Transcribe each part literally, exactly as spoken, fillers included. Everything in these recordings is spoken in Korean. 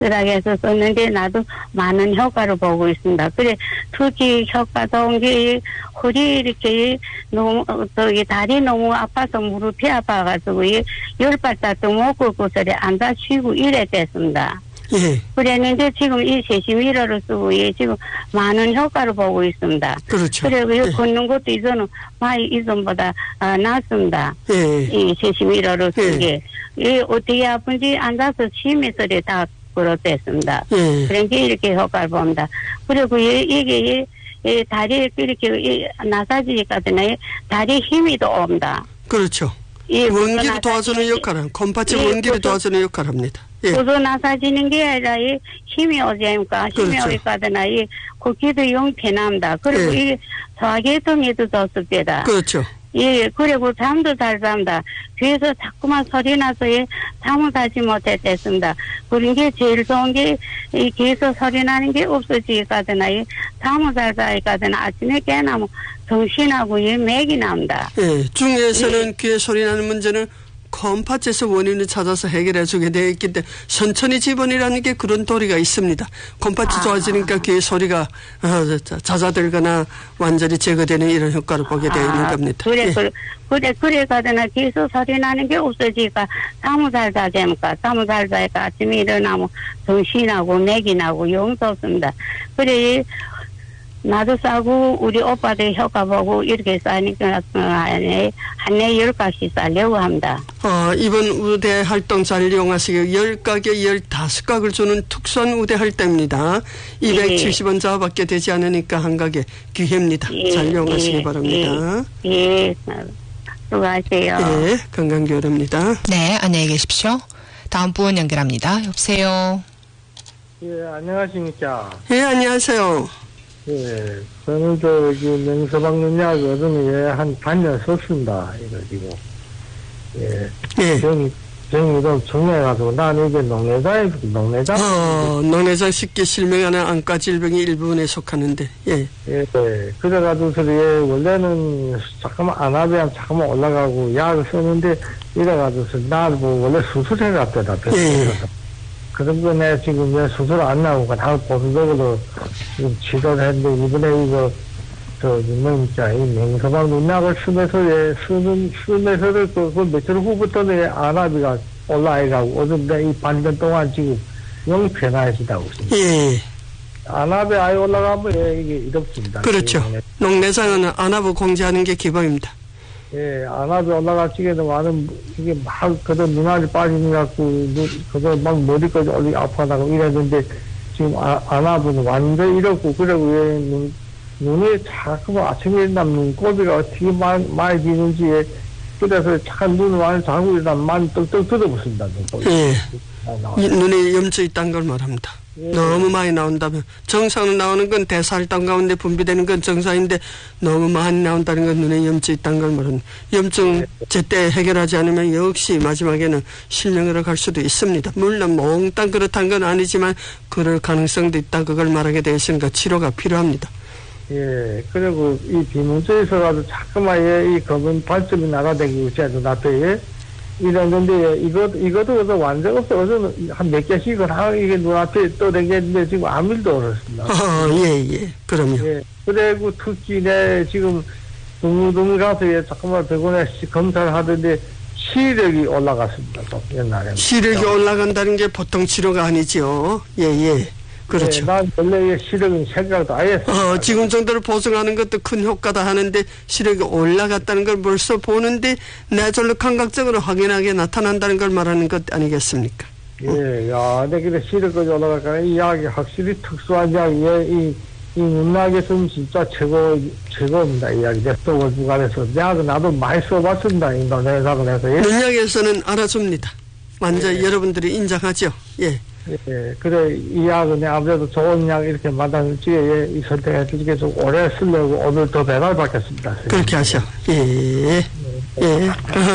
쓰라해서 썼는데 나도 많은 효과를 보고 있습니다. 그래 특히 효과 좋은 게 허리 이렇게 너무 저기 다리 너무 아파서 무릎이 아파가지고 열 발짝도 못 걷고 저래 앉아 쉬고 이래 됐습니다. 예. 그랬는데 지금 이 세시미러를 쓰고 예, 지금 많은 효과를 보고 있습니다. 그렇죠. 그리고 예. 걷는 것도 이전은 많이 이전보다 아, 낫습니다. 예. 이 세시미러를 예. 쓰게. 이 어떻게 아픈지 앉아서 쉬면서 다 그렇됐습니다. 예. 그러니까 이렇게 효과를 봅니다. 그리고 이, 이게 이, 이 다리 이렇게 나사지니까는 다리 힘이 더 옵니다. 그렇죠. 이 원기를 도와주는 역할을, 컴파치 예, 원기를 고소, 도와주는 역할을 합니다. 예. 고소 나사지는 게 아니라 이 힘이 오지 않습니까? 힘이 그렇죠. 오니까는 이呼吸도 영 편합니다. 그리고 예. 이게 소화계통에도 좋습니다. 그렇죠. 예, 그리고 잠도 잘 잡니다. 귀에서 자꾸만 소리 나서 예, 잠을 자지 못했습니다. 그런 게 제일 좋은 게, 이 귀에서 소리 나는 게 없어지거든, 이 잠을 잘 자니까든 아침에 깨나면 정신하고 예, 맥이 납니다. 예, 중에서는 예. 귀에 소리 나는 문제는 컴파치에서 원인을 찾아서 해결해 주게 되어 있기 때문에 천천히 집어넣으라는 게 그런 도리가 있습니다. 컴파치 아. 좋아지니까 귀에 소리가 어, 잦아들거나 완전히 제거되는 이런 효과를 보게 되어 있는 아, 겁니다. 그래, 예. 그래, 그래, 그래, 가더나 귀에서 소리 나는 게 없어지니까 잠을 잘 자자니까, 잠을 잘 자니까 아침에 일어나면 정신하고 맥이 나고 영 좋습니다. 그래, 나도 싸고 우리 오빠도 효과 보고 이렇게 싸니까 한해 한해 열 가지 싸려고 합니다. 어, 이번 우대 활동 잘 이용하시고 열 가게 열다섯 각을 주는 특수한 우대 활동입니다. 이백칠십 원 자밖에 되지 않으니까 한 가게 기회입니다. 예, 잘 이용하시기 예, 바랍니다. 예, 예. 수고하세요. 예, 건강교류입니다. 네, 안녕히 계십시오. 다음 분 연결합니다. 여보세요. 예, 안녕하십니까. 예, 안녕하세요. 예, 저는 저기 명서방문약 어른에 한 반년 썼습니다. 이거 지금. 예. 예. 병이, 병이 좀 중요해가지고, 나는 이게 농내자에, 농내자. 어, 농내장 쉽게 실명하는 안과 질병이 일부분에 속하는데, 예. 예, 예. 그래가지고, 저기, 원래는 잠깐만 안압이랑 잠깐만 올라가고, 약을 썼는데, 이래가지고, 나도 뭐 원래 수술해 갔더라, 예. 그런 거네, 지금 왜 수술 안 나오고, 다 보수적으로 지금 치료를 했는데, 이번에 이거, 저기, 뭡니까, 이 맹서방 농약을 쓰면서, 예, 쓰는, 쓰면서를, 그, 그 며칠 후부터는 예, 안압이가 올라가고, 어른데 이 반년 동안 지금 영 변화해지다고 있습니다. 예. 안압이 아예 올라가면, 예, 이게 이렇습니다. 그렇죠. 농내장은 안압을 공제하는 게 기본입니다. 예, 안압이 올라가지게도 많은, 이게 막, 그저 눈알이 빠지는 것 같고, 그저 막 머리까지 올리 아파하고 이랬는데, 지금 아, 안압은 완전 이렇고, 그리고 왜 눈, 눈에 자꾸 아침에 일어나면 눈꼬비가 어떻게 많이, 많이 지는지, 그래서 잠깐 눈을 많이 자고 일어나면 많이 떡떡 들어붙습니다, 눈꼬비. 예. 눈에 염증이 있다는 걸 말합니다. 예. 너무 많이 나온다면 정상으로 나오는 건 대사활동 가운데 분비되는 건 정상인데 너무 많이 나온다는 건 눈에 염증이 있다는 걸 말합니다. 염증 제때 해결하지 않으면 역시 마지막에는 실명으로 갈 수도 있습니다. 물론 몽땅 그렇다는 건 아니지만 그럴 가능성도 있다. 그걸 말하게 되어 있으니까 치료가 필요합니다. 예, 그리고 이 비문서에서라도 자꾸만 예, 이 검은 발점이 나가다니고 있어도 나한테 이랬는데, 이것, 이것도 완전 없어. 어서 한 몇 개씩은 하, 이게 눈앞에 떠다녔는데, 지금 아무 일도 없었습니다. 아, 예, 예. 그럼요. 예. 그리고 특히 내 지금, 둥둥 가서 예, 잠깐만 병원에 검사를 하던데, 시력이 올라갔습니다. 또, 옛날에. 시력이 올라간다는 게 보통 치료가 아니죠. 예, 예. 그렇죠. 예, 난 원래 시력은 생각도 아예 어, 지금 정도를 보정하는 것도 큰 효과다 하는데 시력이 올라갔다는 걸 벌써 보는데 뇌졸로 감각적으로 확연하게 나타난다는 걸 말하는 것 아니겠습니까? 예, 야, 근데 근데 시력까지 올라갈까요? 이 약이 확실히 특수한 약이에요. 이, 이 눈약에서는 진짜 최고, 최고입니다. 이 약이. 또 월부간에서. 약은 나도 많이 써봤습니다. 이 논의사를 해서. 예. 눈약에서는 알아줍니다. 완전 예. 여러분들이 인정하죠. 예. 예, 그래, 이 약은 아무래도 좋은 약 이렇게 마당지에 예, 이 선택해 주시게 좀 오래 쓰려고 오늘 더 배달 받겠습니다. 그렇게 하셔. 예. 예.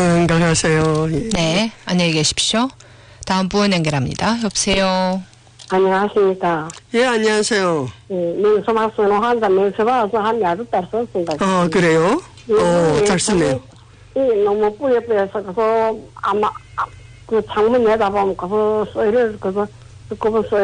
건강하세요. 예. 네, 안녕히 계십시오. 다음 분 연결합니다. 여보세요. 안녕하십니까. 예, 안녕하세요. 예, 명서방 쓰는 환자 명서방에서 한 여덟 달 썼습니다. 어, 그래요? 어, 잘 쓰네요. 이 너무 뿌여 뿌여서 그래서 아마 그 창문 내다보면 그거 소리를 그거 듣고 벌써